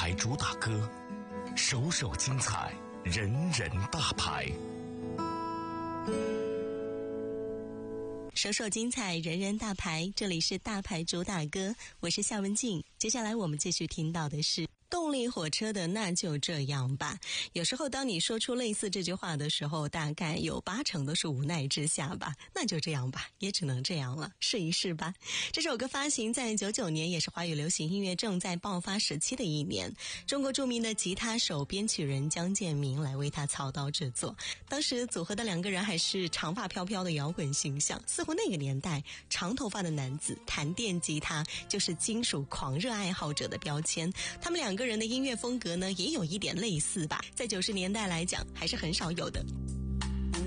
牌主打歌，首首精彩，人人大牌。 首首精彩，人人大牌，这里是大牌主打歌，我是夏文静。接下来我们继续听到的是动力火车的那就这样吧。有时候当你说出类似这句话的时候，大概有80%都是无奈之下吧。那就这样吧，也只能这样了，试一试吧。这首歌发行在99年，也是华语流行音乐正在爆发时期的一年。中国著名的吉他手编曲人江建民来为他操刀制作。当时组合的2个人还是长发飘飘的摇滚形象，似乎那个年代长头发的男子弹电吉他就是金属狂热爱好者的标签。他们2个人的音乐风格呢，也有一点类似吧，在90年代来讲还是很少有的。